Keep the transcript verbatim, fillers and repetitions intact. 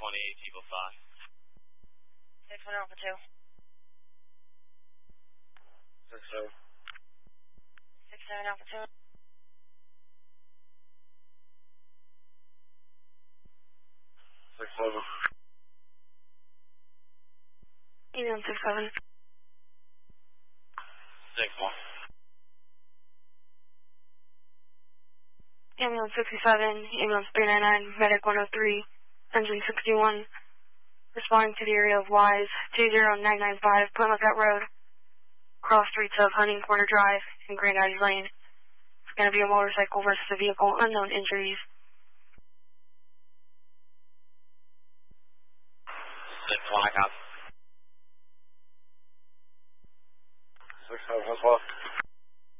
twenty-eight, Eagle five. six one Alpha two. six seven. six seven Alpha two. six seven. Ambulance six seven. six one. Ambulance sixty-seven, ambulance three ninety-nine, medic one oh three, engine sixty-one, responding to the area of Wise two zero nine nine five, Point Lookout Road, cross streets of Hunting Corner Drive and Grand Audi Lane. It's going to be a motorcycle versus a vehicle, unknown injuries. six one, I got. six seven, what's left?